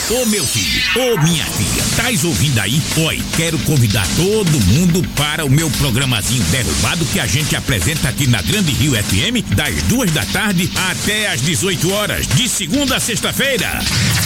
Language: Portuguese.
Ô meu filho, ô minha filha, tais ouvindo aí? Oi, quero convidar todo mundo para o meu programazinho Derrubado que a gente apresenta aqui na Grande Rio FM das 2 da tarde até às 18 horas, de segunda a sexta-feira.